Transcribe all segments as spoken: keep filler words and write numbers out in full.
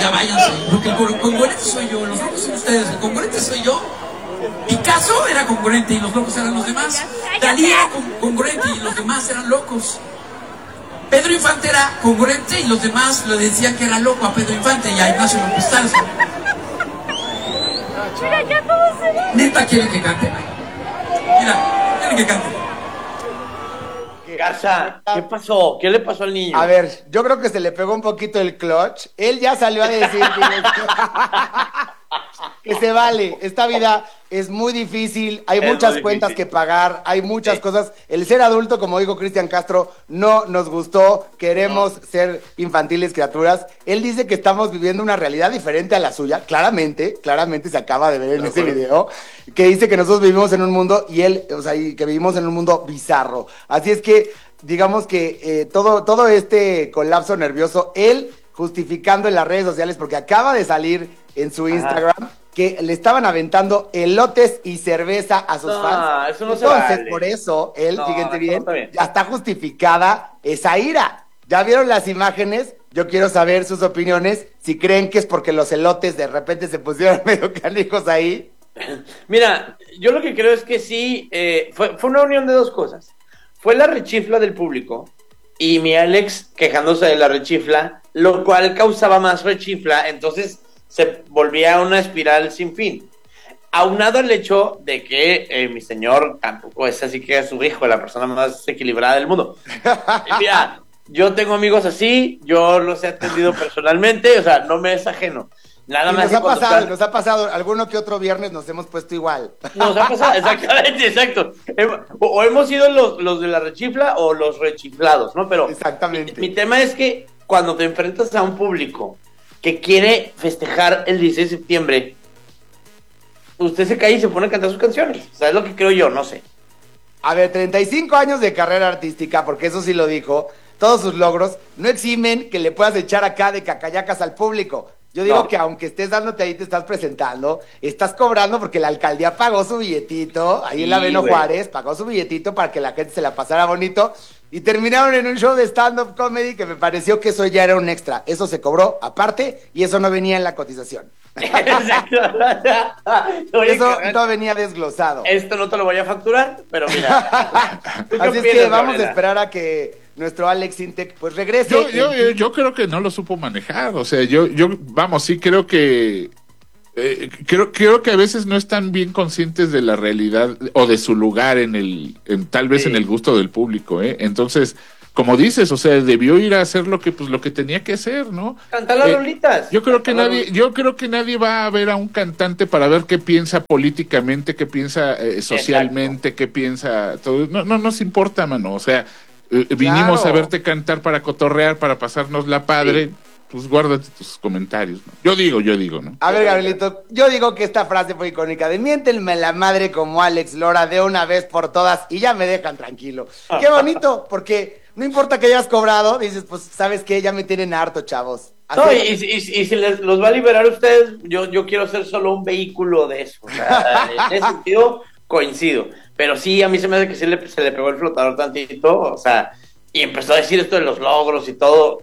ya váyanse, porque el congruente soy yo, los locos son ustedes, el congruente soy yo. Picasso era congruente y los locos eran los demás. Dalí era congruente y los demás eran locos. Pedro Infante era congruente y los demás le decían que era loco a Pedro Infante y a Ignacio López Tarso. Neta quieren que cante. Mira, quieren que cante. Garza, ¿qué pasó? ¿Qué le pasó al niño? A ver, yo creo que se le pegó un poquito el clutch. Él ya salió a decir que, que se vale. Esta vida es muy difícil, hay es muchas cuentas que pagar, hay muchas sí. cosas. El ser adulto, como dijo Cristian Castro, no nos gustó, queremos no. ser infantiles criaturas. Él dice que estamos viviendo una realidad diferente a la suya, claramente, claramente se acaba de ver en ese video, que dice que nosotros vivimos en un mundo, y él, o sea, y que vivimos en un mundo bizarro. Así es que, digamos que eh, todo, todo este colapso nervioso, él justificando en las redes sociales, porque acaba de salir en su Instagram, Ajá. que le estaban aventando elotes y cerveza a sus no, fans. Eso no Entonces, se vale. por eso, él, no, fíjense bien, no bien, ya está justificada esa ira. ¿Ya vieron las imágenes? Yo quiero saber sus opiniones, si creen que es porque los elotes de repente se pusieron medio canijos ahí. Mira, yo lo que creo es que sí, eh, fue, fue una unión de dos cosas. Fue la rechifla del público y mi Alex quejándose de la rechifla, lo cual causaba más rechifla, entonces se volvía una espiral sin fin. Aunado al hecho de que eh, mi señor tampoco es así que es su hijo, la persona más equilibrada del mundo. Y mira, yo tengo amigos así, yo los he atendido personalmente, o sea, no me es ajeno. Nada y más nos ha pasado, estás... nos ha pasado, alguno que otro viernes nos hemos puesto igual. Nos ha pasado, exactamente, exacto. O, o hemos sido los, los de la rechifla o los rechiflados, ¿no? Pero exactamente. Mi, mi tema es que cuando te enfrentas a un público que quiere festejar el dieciséis de septiembre, usted se cae y se pone a cantar sus canciones. ¿Sabes lo que creo yo? No sé. A ver, treinta y cinco años de carrera artística, porque eso sí lo dijo, todos sus logros no eximen que le puedas echar acá de cacayacas al público. Yo digo no. que aunque estés dándote ahí, te estás presentando, estás cobrando porque la alcaldía pagó su billetito, ahí sí, en la Beno Juárez, pagó su billetito para que la gente se la pasara bonito, y terminaron en un show de stand-up comedy que me pareció que eso ya era un extra. Eso se cobró aparte y eso no venía en la cotización. Oye, eso no venía desglosado. Esto no te lo voy a facturar, pero mira. Así es que vamos Gabriela? a esperar a que nuestro Alex Intec pues regrese. Yo, yo, yo, yo creo que no lo supo manejar. O sea, yo, yo vamos, sí creo que eh, creo, creo que a veces no están bien conscientes de la realidad o de su lugar en el, en, tal vez sí. en el gusto del público, ¿eh? Entonces, como dices, o sea, debió ir a hacer lo que pues lo que tenía que hacer, ¿no? Cantar las eh, rolitas. Yo creo que nadie, yo creo que nadie va a ver a un cantante para ver qué piensa políticamente, qué piensa eh, socialmente, Exacto. qué piensa todo. No, no nos importa, mano. O sea, eh, vinimos claro. a verte cantar para cotorrear, para pasarnos la padre. Sí. Pues guárdate tus comentarios, ¿no? Yo digo, yo digo, ¿no? A ver, Gabrielito, yo digo que esta frase fue icónica de miéntenme la madre como Alex Lora de una vez por todas y ya me dejan tranquilo. Qué bonito, porque no importa que hayas cobrado, dices, pues, ¿sabes qué? Ya me tienen harto, chavos. Así no, y, y, y, y si les, los va a liberar a ustedes, yo, yo quiero ser solo un vehículo de eso. O sea, en ese sentido, coincido. Pero sí, a mí se me hace que se le, se le pegó el flotador tantito, o sea, y empezó a decir esto de los logros y todo.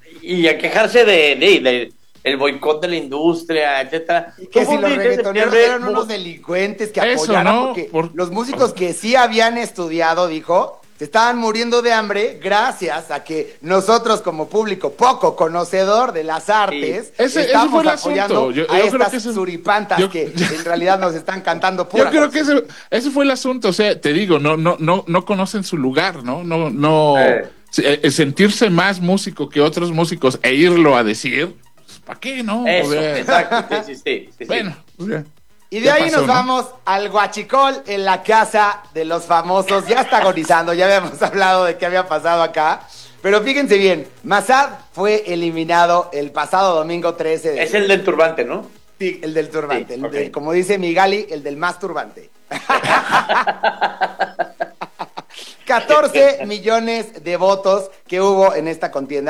Y a quejarse de, de, de el boicot de la industria, etcétera. Y que si los reggaetoneros eran unos delincuentes que Eso, apoyaran, ¿no? porque Por... los músicos que sí habían estudiado, dijo, se estaban muriendo de hambre gracias a que nosotros como público poco conocedor de las artes sí. ese, estamos ese apoyando yo, yo a estas que ese, suripantas yo, que en realidad nos están cantando pura Yo creo canción. que ese, ese fue el asunto, o sea, te digo, no, no, no, no conocen su lugar, ¿no? No, no. Eh. Sentirse más músico que otros músicos e irlo a decir, pues, ¿para qué, no? Eso, o sea, exacto, sí, sí, sí, bueno, sí. Pues, y de ahí pasó, nos ¿no? vamos al Guachicol en la casa de los famosos. Ya está agonizando, ya habíamos hablado de qué había pasado acá. Pero fíjense bien, Massad fue eliminado el pasado domingo trece de... Es el del turbante, ¿no? Sí, el del turbante, sí, el okay. de, como dice Migali, el del más turbante. catorce millones de votos que hubo en esta contienda.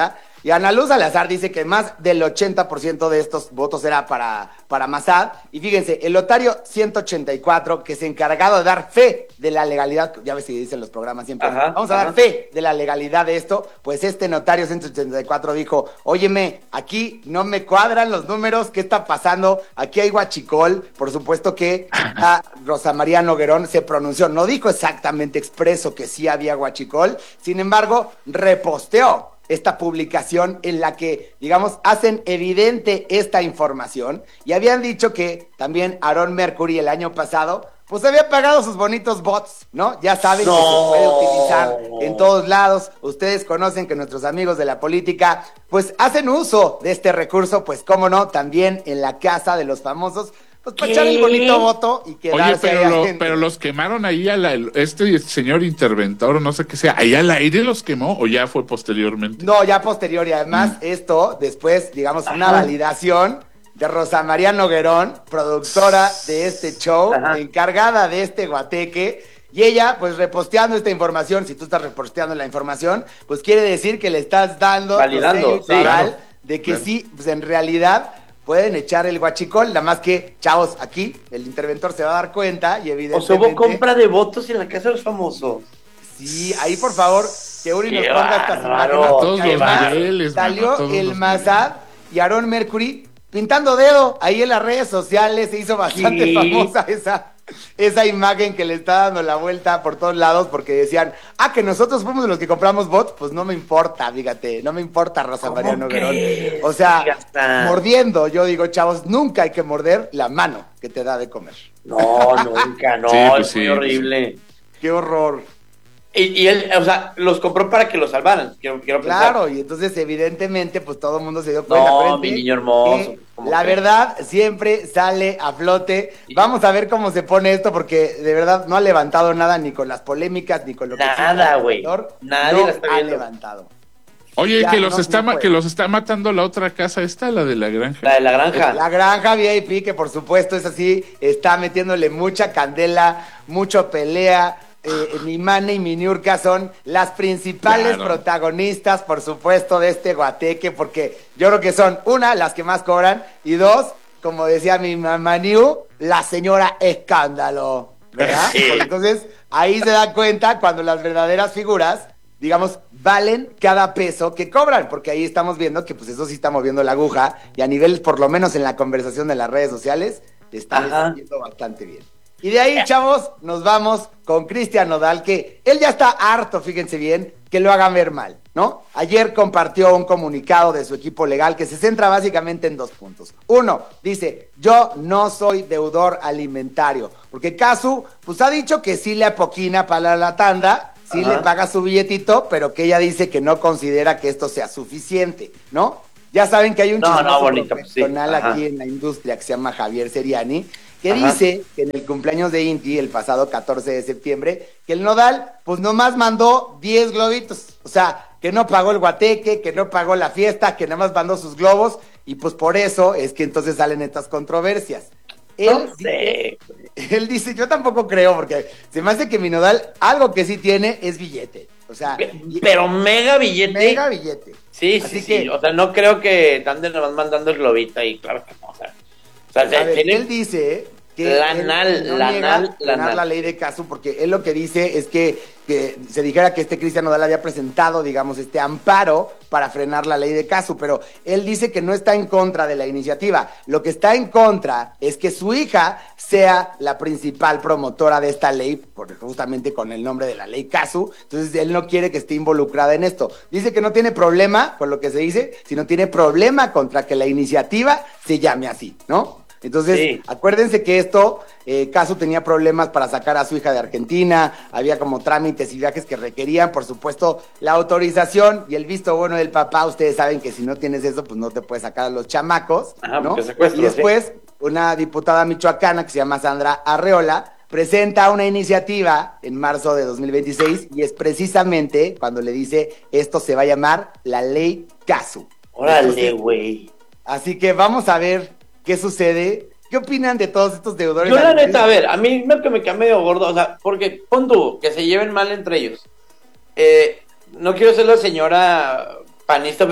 Y Ana Luz Salazar dice que más del ochenta por ciento de estos votos era para, para Massad. Y fíjense, el notario ciento ochenta y cuatro, que es encargado de dar fe de la legalidad, ya ves si dicen los programas siempre, Ajá, vamos a ajá. dar fe de la legalidad de esto, pues este notario ciento ochenta y cuatro dijo, óyeme, aquí no me cuadran los números, ¿qué está pasando? Aquí hay guachicol, por supuesto que a Rosa María Noguerón se pronunció, no dijo exactamente expreso que sí había guachicol, sin embargo, reposteó esta publicación en la que, digamos, hacen evidente esta información y habían dicho que también Aaron Mercury el año pasado pues había pagado sus bonitos bots, ¿no? Ya saben No. que se puede utilizar en todos lados. Ustedes conocen que nuestros amigos de la política pues hacen uso de este recurso, pues cómo no, también en la casa de los famosos, pues para ¿Qué? echar el bonito voto y Oye, quedarse pero, ahí lo- adentro. pero los quemaron ahí, a la, este señor interventor, o no sé qué sea, ahí al aire los quemó, o ya fue posteriormente. No, ya posterior, y además esto, después, digamos, una Ajá. validación de Rosa María Noguerón, productora de este show, Ajá. encargada de este guateque, y ella, pues reposteando esta información, si tú estás reposteando la información, pues quiere decir que le estás dando Validando, sello y sí, aval claro, de que claro. sí, pues en realidad pueden echar el guachicol, nada más que, chavos, aquí el interventor se va a dar cuenta y O evidentemente... sea, hubo compra de votos en la casa de los famosos. Sí, ahí por favor, que Uri nos Qué ponga estas bárbaro, imágenes. A todos porque los además niveles, mano, salió a todos el los Massad y Aaron Mercury pintando dedo ahí en las redes sociales. Se hizo bastante Sí. famosa esa, esa imagen que le está dando la vuelta por todos lados porque decían, ah, que nosotros fuimos los que compramos bots. Pues no me importa, fíjate, no me importa, Rosa ¿Cómo María Noguerón. crees? O sea, Sí, hasta- mordiendo, yo digo, chavos, nunca hay que morder la mano que te da de comer. No, nunca, no, Sí, pues es sí, muy pues horrible. Qué horror. Y, y él, o sea, los compró para que lo salvaran, quiero, quiero pensar. Claro, y entonces evidentemente pues todo el mundo se dio cuenta. No, frente mi niño hermoso, que ¿cómo la crees? verdad siempre sale a flote. Sí. Vamos a ver cómo se pone esto porque de verdad no ha levantado nada ni con las polémicas ni con lo que Nada, existe güey. alrededor. Nadie no la está ha viendo. levantado. Oye, Ya, que los no, está no ma- puede. que los está matando la otra casa esta, la de la granja. La de la granja. La granja V I P, que por supuesto es así, está metiéndole mucha candela, mucho pelea. Eh, mi Mane y mi Niurka son las principales Claro. protagonistas, por supuesto, de este guateque, porque yo creo que son, una, las que más cobran, y dos, como decía mi mamá Niu, la señora escándalo, ¿verdad? Sí. Porque entonces, ahí se da cuenta cuando las verdaderas figuras, digamos, valen cada peso que cobran, porque ahí estamos viendo que pues eso sí está moviendo la aguja, y a nivel, por lo menos en la conversación de las redes sociales, está Ajá. yendo bastante bien. Y de ahí, chavos, nos vamos con Cristian Nodal, que él ya está harto, fíjense bien, que lo hagan ver mal, ¿no? Ayer compartió un comunicado de su equipo legal que se centra básicamente en dos puntos. Uno, dice, yo no soy deudor alimentario, porque Casu, pues ha dicho que sí le apoquina para la tanda, sí Ajá. le paga su billetito, pero que ella dice que no considera que esto sea suficiente, ¿no? Ya saben que hay un No, no, chismoso bonito, pues sí, profesional ajá. aquí en la industria que se llama Javier Seriani, que Ajá. dice que en el cumpleaños de Inti, el pasado catorce de septiembre, que el Nodal, pues nomás mandó diez globitos. O sea, que no pagó el guateque, que no pagó la fiesta, que nada más mandó sus globos, y pues por eso es que entonces salen estas controversias. Él, No dice, sé. él dice, yo tampoco creo, porque se me hace que mi Nodal, algo que sí tiene es billete. O sea, y- Pero mega billete. mega billete. Sí, sí, Así sí. que- O sea, no creo que anden nomás mandando el globito ahí, claro que no. O sea, o sea A se- ver, tiene- él dice que La él nal, no la niega nal, la frenar nal. la ley de Casu, porque él lo que dice es que, que se dijera que este Cristian Nodal había presentado, digamos, este amparo para frenar la ley de Casu, pero él dice que no está en contra de la iniciativa. Lo que está en contra es que su hija sea la principal promotora de esta ley, porque justamente con el nombre de la ley Casu, entonces él no quiere que esté involucrada en esto. Dice que no tiene problema con lo que se dice, sino tiene problema contra que la iniciativa se llame así, ¿no? Entonces, Sí. acuérdense que esto, eh, Casu tenía problemas para sacar a su hija de Argentina, había como trámites y viajes que requerían, por supuesto, la autorización y el visto bueno del papá. Ustedes saben que si no tienes eso, pues no te puedes sacar a los chamacos, Ajá, ¿no? porque secuestro, Y después, una diputada michoacana que se llama Sandra Arreola presenta una iniciativa en marzo de dos mil veintiséis y es precisamente cuando le dice esto se va a llamar la ley Casu. Órale, Entonces, güey. así que vamos a ver qué sucede. ¿Qué opinan de todos estos deudores? Yo la alimentarios? neta, a ver, a mí lo que me queda medio gordo, o sea, porque pon tú, que se lleven mal entre ellos. Eh, no quiero ser la señora panista, pero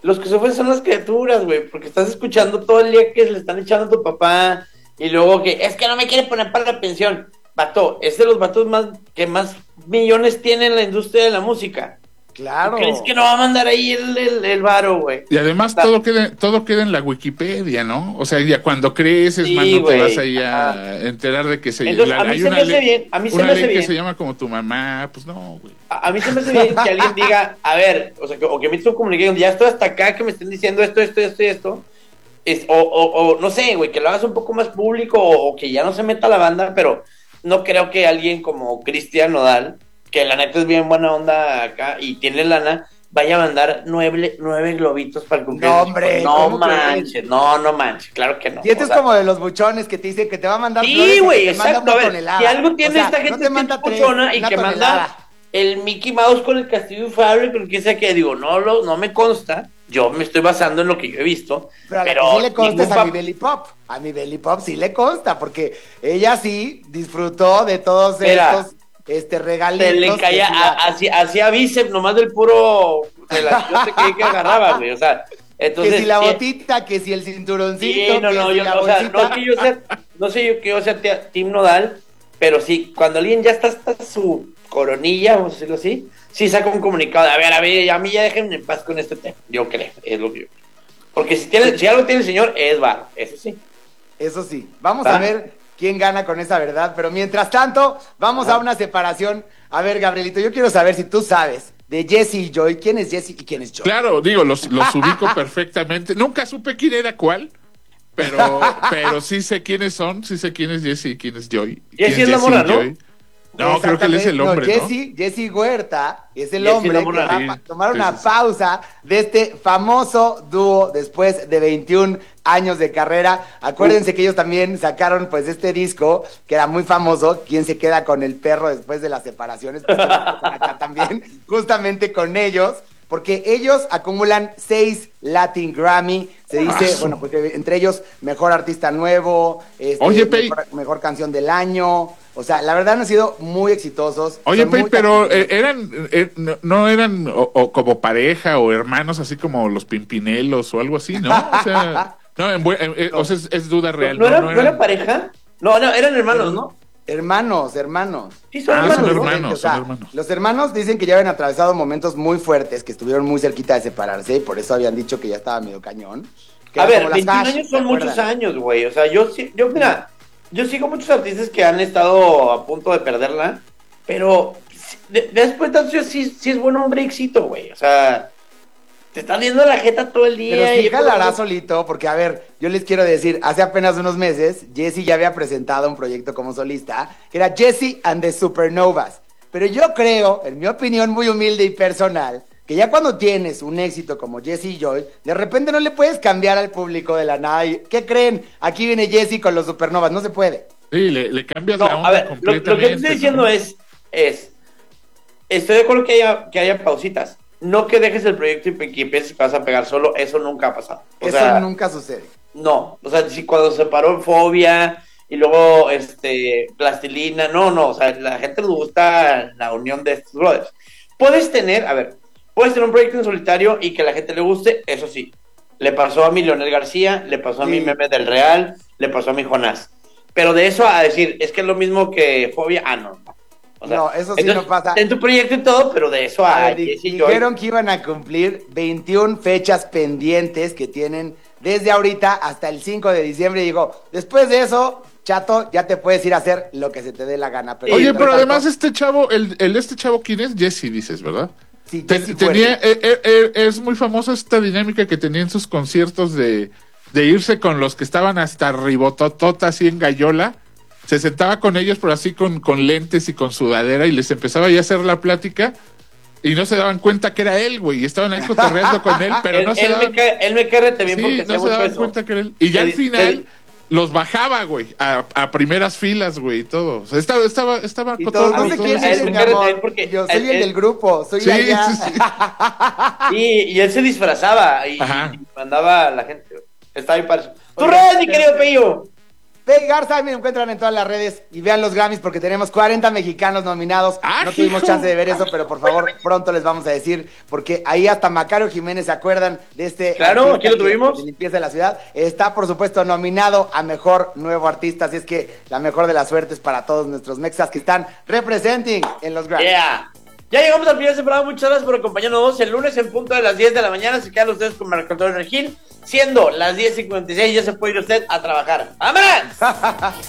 los que sufren son las criaturas, güey, porque estás escuchando todo el día que le están echando a tu papá y luego que es que no me quiere poner para la pensión. Vato, es de los vatos más que más millones tiene en la industria de la música. Claro. ¿Crees que no va a mandar ahí el, el, el varo, güey? Y además Está... todo queda, todo queda en la Wikipedia, ¿no? O sea, ya cuando creces, sí, mano, güey. te vas ahí a Ajá. enterar de que se Entonces, la, a mí hay se una me hace ley, bien, a mí se una me hace ley que bien. se llama como tu mamá, pues no, güey. A, a mí se me hace bien que alguien diga, a ver, o sea, que, o que me hizo un comunicado, ya estoy hasta acá, que me estén diciendo esto, esto, esto y esto. Es, o, o, o, no sé, güey, que lo hagas un poco más público o, o que ya no se meta la banda, pero no creo que alguien como Cristian Nodal, que la neta es bien buena onda acá y tiene lana, vaya a mandar nueve, nueve globitos para el cumpleaños. No, hombre, no ¿cómo manches, crees? no, no manches, claro que no. Y este o es sea, como de los buchones que te dicen que te va a mandar sí, flores y güey, que te manda exacto. una A ver, tonelada. si algo tiene O sea, esta no gente te es manda que tres, puchona y una que tonelada. manda el Mickey Mouse con el castillo inflable, con quien sea que digo, no lo, no me consta. Yo me estoy basando en lo que yo he visto. Pero a la pero que sí le consta es ningún a mi pap- Belly Pop. A mi Belly Pop sí le consta, porque ella sí disfrutó de todos Mira, estos este, regalitos. Se le que caía, sí a- la- hacía, hacía bíceps nomás del puro relación que, que agarraba, güey. O sea, entonces. que si la sí, botita, que si el cinturoncito, sí, no, que no, si yo, la o sea, bolsita. no que yo sea, no sé yo que yo sea tía- Team Nodal, pero sí, cuando alguien ya está hasta su coronilla, vamos a decirlo así, sí saca un comunicado de, a ver, a ver, a mí ya déjenme en paz con este tema. Yo creo, es lo que yo. Porque si tiene, si algo tiene el señor, es varo, eso sí. Eso sí, vamos ¿Ah? a ver quién gana con esa verdad, pero mientras tanto, vamos Ajá. a una separación. A ver, Gabrielito, yo quiero saber si tú sabes de Jesse y Joy, quién es Jesse y quién es Joy. Claro, digo, los, los ubico perfectamente. Nunca supe quién era cuál, pero, pero sí sé quiénes son, sí sé quién es Jesse y quién es Joy. ¿Quién Jesse es la morra, y ¿no? Joy? No, creo que él es el hombre, no, ¿no? Jesse, Jesse Huerta es el Jesse hombre la que morra. va a Sí, pa- tomar sí, una sí, sí. pausa de este famoso dúo después de veintiún años de carrera. Acuérdense que ellos también sacaron pues este disco que era muy famoso, ¿Quién se queda con el perro después de las separaciones? Pues, acá también, justamente con ellos. Porque ellos acumulan seis Latin Grammy, se dice, Ah, bueno, pues que entre ellos mejor artista nuevo, este, Oye, Pei. mejor, mejor canción del año, o sea, la verdad han sido muy exitosos. Oye, son Pei, muy pero taquilleros. eh, eran, eh, no, no eran o, o como pareja o hermanos, así como los Pimpinelos o algo así, ¿no? O sea, no, en buen- en- eh, o sea, es, es duda real. ¿No, era, no ¿No era eran- pareja? No, no, eran hermanos, ¿no? Hermanos, hermanos. Sí, son Ah, hermanos. son ¿no? hermanos. O sea, son hermanos. Los hermanos dicen que ya habían atravesado momentos muy fuertes, que estuvieron muy cerquita de separarse, y por eso habían dicho que ya estaba medio cañón. Que A era ver, como las veintiún Hash, años ¿te son muchos acuerdas? años, güey. O sea, yo sí, yo, mira, yo sigo muchos artistas que han estado a punto de perderla, pero sí, de- después de tanto, sí, sí es bueno un breakcito, güey. O sea, te están viendo la jeta todo el día. Pero sí y- jalará solito, porque a ver, yo les quiero decir, hace apenas unos meses, Jesse ya había presentado un proyecto como solista, que era Jesse and the Supernovas. Pero yo creo, en mi opinión muy humilde y personal, que ya cuando tienes un éxito como Jesse y Joy, de repente no le puedes cambiar al público de la nada. Y, ¿qué creen? Aquí viene Jesse con los Supernovas, no se puede. Sí, le, le cambias No, la onda a ver, lo, completamente. lo que te estoy diciendo ¿no? es, es, estoy de acuerdo que haya, que haya pausitas. No que dejes el proyecto y pe- que empieces y vas a pegar solo, eso nunca ha pasado. O Eso sea, nunca sucede. no, o sea, si cuando se paró Fobia y luego este Plastilina, no, no, o sea, la gente le gusta la unión de estos brothers. Puedes tener, a ver, puedes tener un proyecto en solitario y que a la gente le guste, eso sí. Le pasó a mi Leonel García, le pasó a Sí. mi Meme del Real, le pasó a mi Jonás. Pero de eso a decir, es que es lo mismo que Fobia, ah, no. O No, eso sí no pasa. En tu proyecto y todo, pero de eso A a ver, di- Jesse Joy. dijeron que iban a cumplir veintiún fechas pendientes que tienen desde ahorita hasta el cinco de diciembre. Y digo, después de eso, chato, ya te puedes ir a hacer lo que se te dé la gana. Pero Oye, mientras pero tanto, además este chavo, el, el este chavo, ¿quién es? Jesse, dices, ¿verdad? sí, Ten- Jesse tenía, Fuerte. eh, eh, eh, es muy famosa esta dinámica que tenía en sus conciertos de, de irse con los que estaban hasta ribototota así en gallola. Se sentaba con ellos, pero así con, con lentes y con sudadera, y les empezaba ya a hacer la plática, y no se daban cuenta que era él, güey, y estaban ahí cotorreando con él, pero él, no se él daban, me cae, él me cae re bien sí, porque no hace se mucho daban eso. cuenta que era él. Y ya El- al final el- los bajaba, güey, a, a primeras filas, güey, y todo. O sea, estaba, estaba, estaba Y cotorro todos, no y sé todo quién eso. es, él mi me cae amor. bien porque Yo soy él- el él- del grupo, soy Sí, allá. sí, sí. Y, y él se disfrazaba y, Ajá. y mandaba a la gente. Estaba bien parecido. ¡Tu Oye, red, mi pero- querido Pello! Peggy Garza, me encuentran en todas las redes y vean los Grammys porque tenemos cuarenta mexicanos nominados. ¡Ah, No tuvimos hijo! chance de ver eso, pero por favor, pronto les vamos a decir, porque ahí hasta Macario Jiménez se acuerdan de este. Claro, aquí lo que- tuvimos. de limpieza de la ciudad. Está, por supuesto, nominado a mejor nuevo artista, así es que la mejor de las suertes para todos nuestros mexas que están representing en los Grammys. Yeah. Ya llegamos al final de este programa. Muchas gracias por acompañarnos. El lunes en punto de las diez de la mañana se quedan ustedes con Marco Antonio Regil. Siendo las diez cincuenta y seis, ya se puede ir usted a trabajar. ¡Vámonos!